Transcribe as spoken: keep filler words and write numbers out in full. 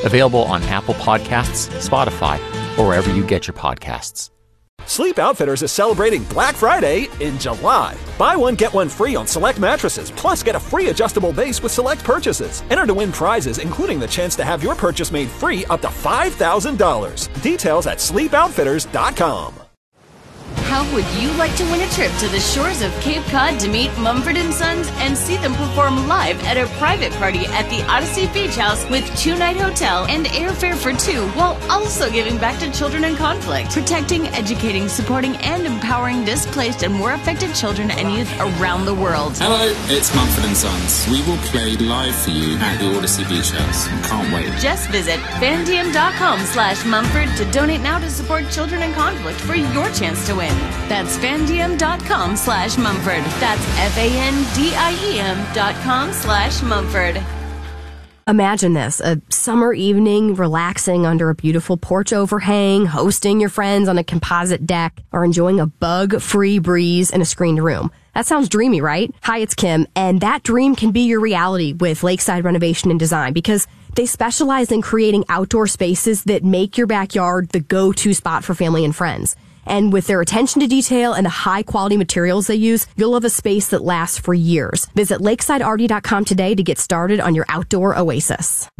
Available on Apple Podcasts, Spotify, or wherever you get your podcasts. Sleep Outfitters is celebrating Black Friday in July. Buy one, get one free on select mattresses, plus get a free adjustable base with select purchases. Enter to win prizes, including the chance to have your purchase made free up to five thousand dollars. Details at sleep outfitters dot com. How would you like to win a trip to the shores of Cape Cod to meet Mumford and Sons and see them perform live at a private party at the Odyssey Beach House with two-night hotel and airfare for two, while also giving back to children in conflict, protecting, educating, supporting, and empowering displaced and war affected children and youth around the world? Hello, it's Mumford and Sons. We will play live for you at the Odyssey Beach House. Can't wait. Just visit fandiem.com slash Mumford to donate now to support children in conflict for your chance to win. That's fandiem.com slash Mumford. That's F-A-N-D-I-E-M dot com slash Mumford. Imagine this, a summer evening, relaxing under a beautiful porch overhang, hosting your friends on a composite deck, or enjoying a bug-free breeze in a screened room. That sounds dreamy, right? Hi, it's Kim, and that dream can be your reality with Lakeside Renovation and Design because they specialize in creating outdoor spaces that make your backyard the go-to spot for family and friends. And with their attention to detail and the high-quality materials they use, you'll have a space that lasts for years. Visit lakeside r d dot com today to get started on your outdoor oasis.